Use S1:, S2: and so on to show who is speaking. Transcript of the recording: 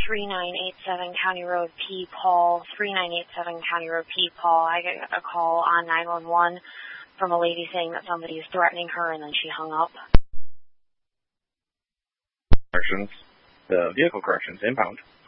S1: 3987 County Road P. Paul. 3987 County Road P. Paul. I got a call on 911 from a lady saying that somebody is threatening her, and then she hung up.
S2: Corrections. The vehicle corrections inbound.